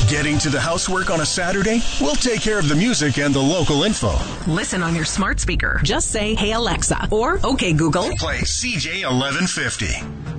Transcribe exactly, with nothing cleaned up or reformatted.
Getting to the housework on a Saturday? We'll take care of the music and the local info. Listen on your smart speaker. Just say, "Hey Alexa," or "Okay Google." Play C J eleven fifty.